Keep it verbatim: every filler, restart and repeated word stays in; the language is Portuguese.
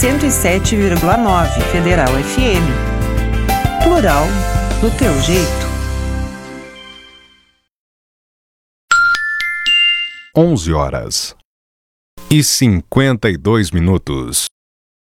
cento e sete vírgula nove Federal F M. Plural do teu jeito. onze horas e cinquenta e dois minutos.